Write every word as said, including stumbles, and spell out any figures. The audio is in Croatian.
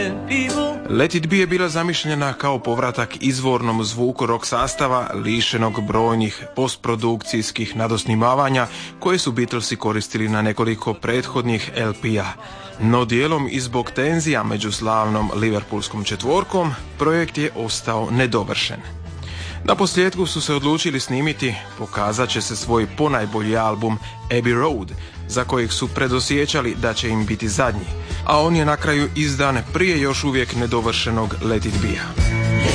Let It Be je bila zamišljena kao povratak izvornom zvuku rock sastava lišenog brojnih postprodukcijskih nadosnimavanja koje su Beatlesi koristili na nekoliko prethodnih el pea. No dijelom i zbog tenzija među slavnom liverpoolskom četvorkom projekt je ostao nedovršen. Na posljedku su se odlučili snimiti pokazat će se svoj ponajbolji album Abbey Road, za kojeg su predosjećali da će im biti zadnji, a on je na kraju izdan prije još uvijek nedovršenog Let It Be-a.